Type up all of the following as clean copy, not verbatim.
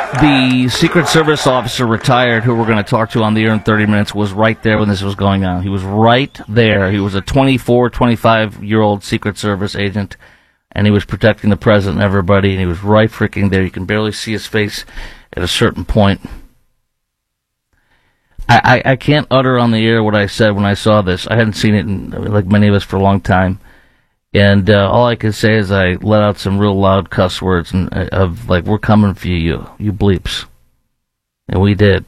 The Secret Service officer retired who we're going to talk to on the air in 30 minutes was right there when this was going on. He was right there. He was a 24, 25-year-old Secret Service agent, and he was protecting the president and everybody, and he was right freaking there. You can barely see his face at a certain point. I can't utter on the air what I said when I saw this. I hadn't seen it, like many of us, for a long time. And all I can say is I let out some real loud cuss words of like, we're coming for you, you bleeps. And we did.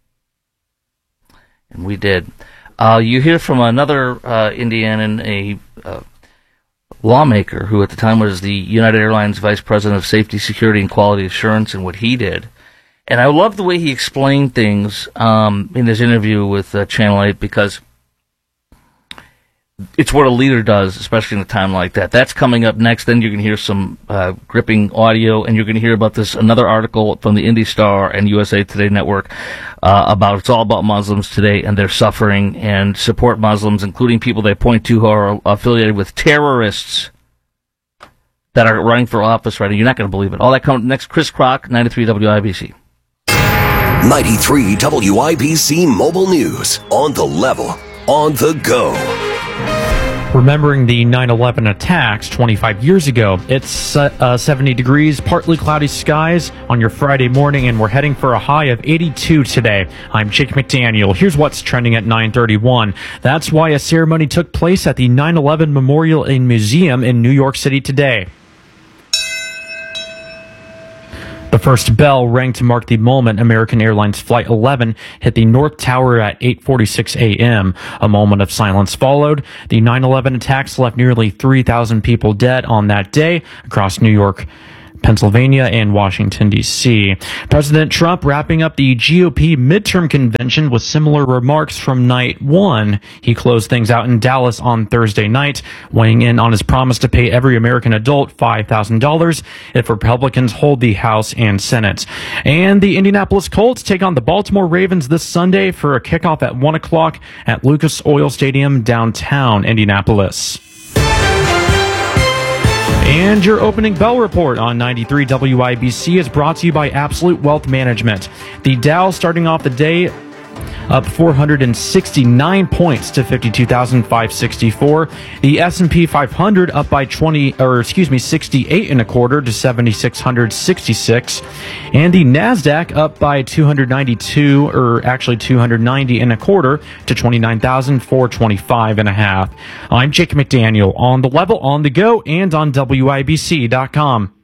You hear from another Indianan, a lawmaker who at the time was the United Airlines Vice President of Safety, Security, and Quality Assurance, and what he did. And I love the way he explained things in his interview with Channel 8, because it's what a leader does, especially in a time like that. That's coming up next. Then you're going to hear some gripping audio, and you're going to hear about another article from the Indy Star and USA Today Network it's all about Muslims today and their suffering, and support Muslims, including people they point to who are affiliated with terrorists that are running for office right now. You're not going to believe it. All that comes next. Chris Crock, 93 WIBC. 93 WIBC Mobile News. On the level, on the go. Remembering the 9/11 attacks 25 years ago, it's 70 degrees, partly cloudy skies on your Friday morning, and we're heading for a high of 82 today. I'm Jake McDaniel. Here's what's trending at 9:31. That's why a ceremony took place at the 9/11 Memorial and Museum in New York City today. The first bell rang to mark the moment American Airlines Flight 11 hit the North Tower at 8:46 a.m. A moment of silence followed. The 9/11 attacks left nearly 3,000 people dead on that day across New York, Pennsylvania, and Washington, D.C. President Trump wrapping up the GOP midterm convention with similar remarks from night one. He closed things out in Dallas on Thursday night, weighing in on his promise to pay every American adult $5,000 if Republicans hold the House and Senate. And the Indianapolis Colts take on the Baltimore Ravens this Sunday for a kickoff at 1 o'clock at Lucas Oil Stadium, downtown Indianapolis. And your opening bell report on 93 WIBC is brought to you by Absolute Wealth Management. The Dow starting off the day up 469 points to 52,564. The S&P 500 up by 68 and a quarter to 7,666. And the NASDAQ up by 290 and a quarter to 29,425 and a half. I'm Jake McDaniel, on the level, on the go, and on WIBC.com.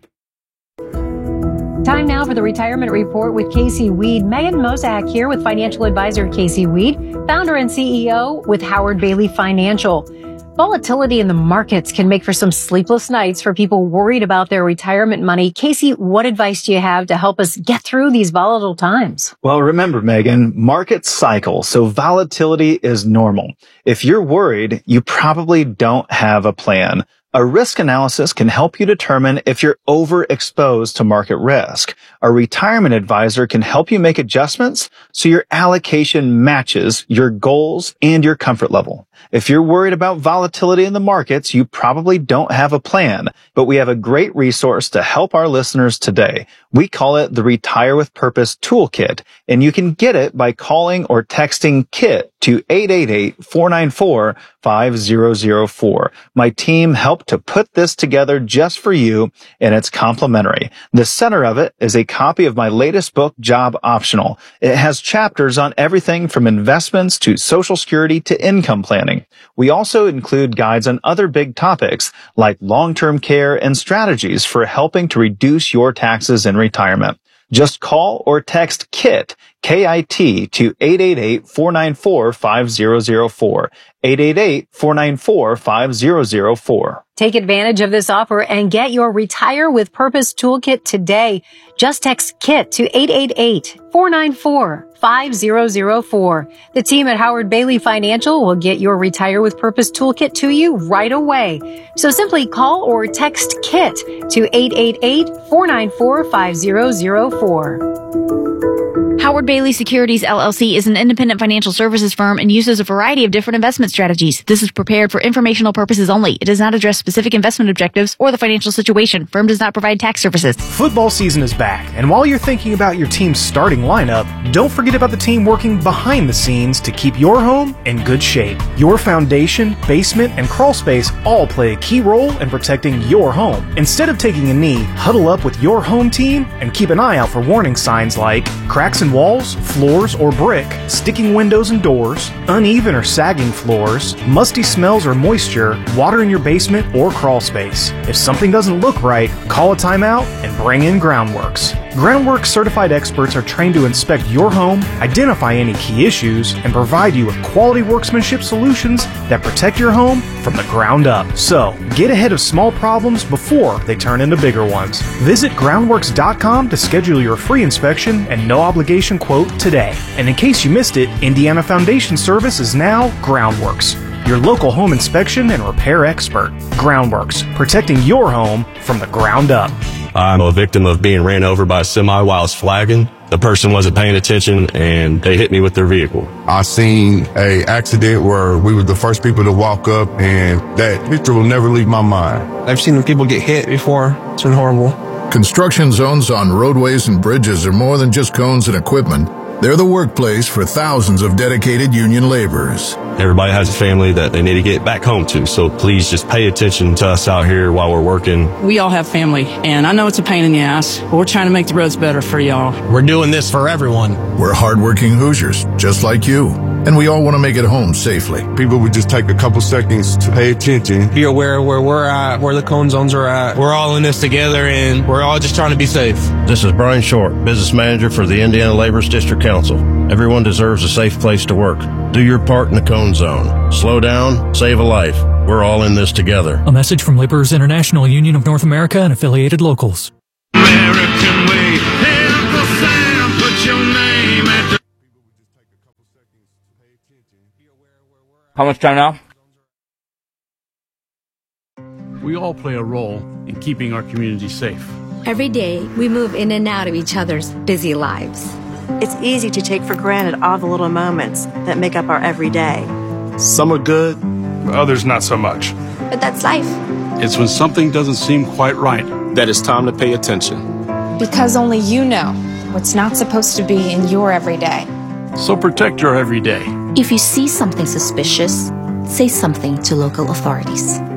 Time now for the Retirement Report with Casey Weed. Megan Mozak here with financial advisor Casey Weed, founder and CEO with Howard Bailey Financial. Volatility in the markets can make for some sleepless nights for people worried about their retirement money. Casey, what advice do you have to help us get through these volatile times? Well, remember, Megan, markets cycle, so volatility is normal. If you're worried, you probably don't have a plan. A risk analysis can help you determine if you're overexposed to market risk. A retirement advisor can help you make adjustments so your allocation matches your goals and your comfort level. If you're worried about volatility in the markets, you probably don't have a plan, but we have a great resource to help our listeners today. We call it the Retire with Purpose Toolkit, and you can get it by calling or texting KIT to 888-494-5004. My team helped to put this together just for you, and it's complimentary. The center of it is a copy of my latest book, Job Optional. It has chapters on everything from investments to Social Security to income planning. We also include guides on other big topics like long-term care and strategies for helping to reduce your taxes in retirement. Just call or text KIT, K-I-T, to 888-494-5004, 888-494-5004. Take advantage of this offer and get your Retire with Purpose Toolkit today. Just text KIT to 888-494-5004. The team at Howard Bailey Financial will get your Retire with Purpose Toolkit to you right away. So simply call or text KIT to 888-494-5004. Howard Bailey Securities LLC is an independent financial services firm and uses a variety of different investment strategies. This is prepared for informational purposes only. It does not address specific investment objectives or the financial situation. Firm does not provide tax services. Football season is back, and while you're thinking about your team's starting lineup, don't forget about the team working behind the scenes to keep your home in good shape. Your foundation, basement, and crawl space all play a key role in protecting your home. Instead of taking a knee, huddle up with your home team and keep an eye out for warning signs like cracks in walls, floors, or brick, sticking windows and doors, uneven or sagging floors, musty smells or moisture, water in your basement or crawl space. If something doesn't look right, call a timeout and bring in Groundworks. Groundworks certified experts are trained to inspect your home, identify any key issues, and provide you with quality workmanship solutions that protect your home from the ground up. So, get ahead of small problems before they turn into bigger ones. Visit groundworks.com to schedule your free inspection and no obligation quote today. And in case you missed it, Indiana Foundation Service is now Groundworks, your local home inspection and repair expert. Groundworks, protecting your home from the ground up. I'm a victim of being ran over by a semi while I was flagging. The person wasn't paying attention and they hit me with their vehicle. I seen a accident where we were the first people to walk up, and that picture will never leave my mind. I've seen people get hit before. It's been horrible. Construction zones on roadways and bridges are more than just cones and equipment. They're the workplace for thousands of dedicated union laborers. Everybody has a family that they need to get back home to, so please just pay attention to us out here while we're working. We all have family, and I know it's a pain in the ass, but we're trying to make the roads better for y'all. We're doing this for everyone. We're hardworking Hoosiers, just like you. And we all want to make it home safely. People would just take a couple seconds to pay attention. Be aware of where we're at, where the cone zones are at. We're all in this together, and we're all just trying to be safe. This is Brian Short, Business Manager for the Indiana Laborers District Council. Everyone deserves a safe place to work. Do your part in the cone zone. Slow down, save a life. We're all in this together. A message from Laborers International Union of North America and affiliated locals. American way, hey Uncle Sam, put your name at the... How much time now? We all play a role in keeping our community safe. Every day, we move in and out of each other's busy lives. It's easy to take for granted all the little moments that make up our everyday. Some are good, others not so much. But that's life. It's when something doesn't seem quite right that it's time to pay attention. Because only you know what's not supposed to be in your everyday. So protect your everyday. If you see something suspicious, say something to local authorities.